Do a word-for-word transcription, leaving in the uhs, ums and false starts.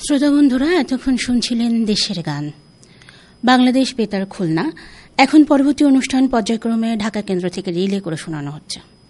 শ্রোতা বন্ধুরা, এতক্ষণ শুনছিলেন দেশের গান। বাংলাদেশ বেতার খুলনা। এখন পরবর্তী অনুষ্ঠান পর্যায়ক্রমে ঢাকা কেন্দ্র থেকে রিলে করে শোনানো হচ্ছে।